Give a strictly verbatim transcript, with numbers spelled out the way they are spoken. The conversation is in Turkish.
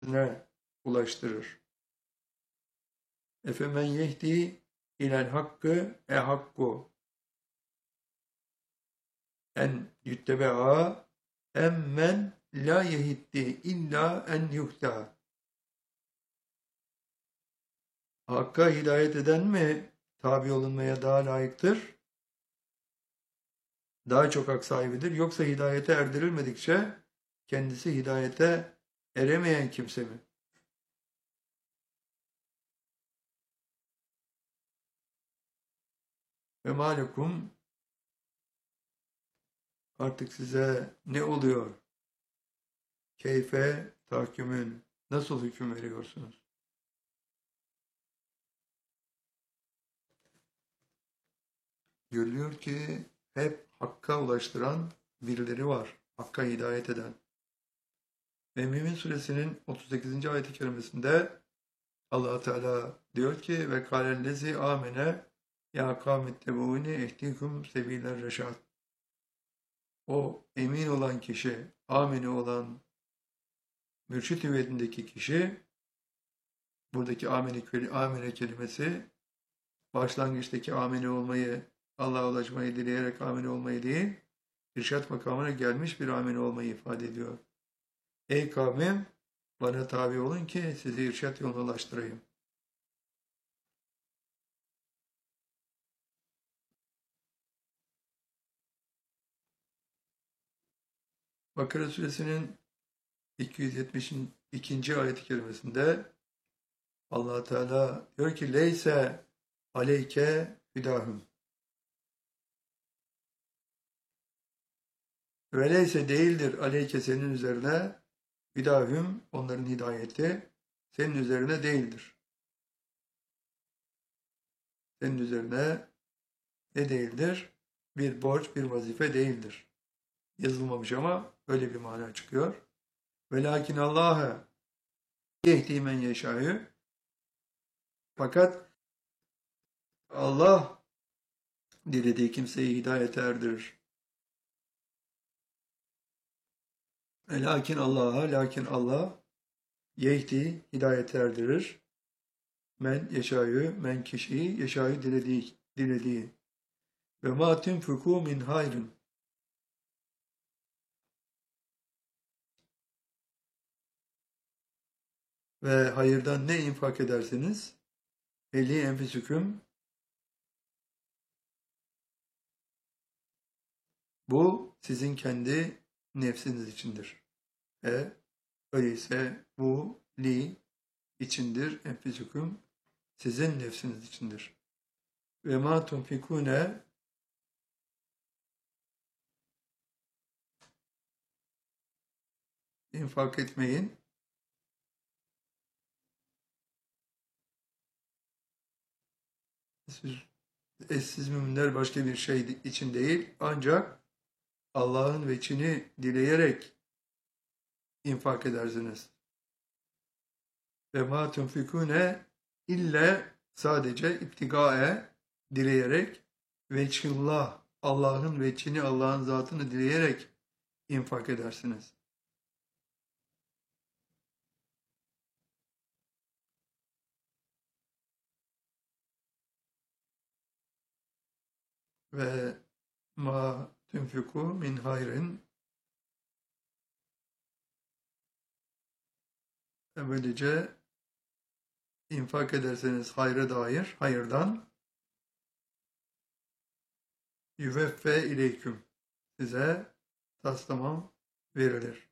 ne ulaştırır. Efemen yehdi ilel hakkı e hakku en yüttebe'a emmen la yehiddi illa en yuhta. Hakka hidayet eden mi tabi olunmaya daha layıktır? Daha çok hak sahibidir. Yoksa hidayete erdirilmedikçe kendisi hidayete eremeyen kimse mi? Ve malekum, artık size ne oluyor? Keyfe tahkümün, nasıl hüküm veriyorsunuz? Görülüyor ki hep hakka ulaştıran birileri var. Hakka hidayet eden. Ve Mümin Suresinin otuz sekizinci ayet-i kerimesinde Allah Teala diyor ki ve kâlellezî âmene ya kâmettebuûni ehdikum sebîler reşâd. O emin olan kişi, amine olan, mürşit hüviyetindeki kişi, buradaki amine, amine kelimesi başlangıçtaki amine olmayı, Allah'a ulaşmayı dileyerek amine olmayı değil, irşat makamına gelmiş bir amine olmayı ifade ediyor. Ey kavmim, bana tabi olun ki sizi irşat yoluna ulaştırayım. Bakara suresinin iki yüz yetmiş ikinci ayet-i kerimesinde Allah Teala diyor ki leyse aleyke hüdahum. Öyleyse değildir aleyke senin üzerine hüdahum, onların hidayeti senin üzerine değildir. Senin üzerine ne değildir? Bir borç, bir vazife değildir. Yazılmamış ama öyle bir mana çıkıyor. Velakin Allah'a yehdi men yeşâ'yü. Fakat Allah dilediği kimseyi hidayete erdirir. Lakin Allah'a, lakin Allah yehdi, hidayete erdirir. Men yeşâ'yü, men kişiyi, yeşâ'yü dilediği, dilediği. Ve mâ tunfikû min hayrın. Ve hayırdan ne infak ederseniz eli enfüsüküm, bu sizin kendi nefsiniz içindir. E öyleyse bu li içindir, enfüsüküm sizin nefsiniz içindir. Ve ma tunfikune, infak etmeyin. Siz, eşsiz müminler başka bir şey için değil, ancak Allah'ın veçini dileyerek infak edersiniz. Ve ma tunfikune ille sadece iptigae, dileyerek, veçhillah, Allah'ın veçini, Allah'ın zatını dileyerek infak edersiniz. Ve ma tunfiku min hayrin, böylece infak ederseniz hayra dair, hayırdan yüveffe ileyküm, size taslamam verilir.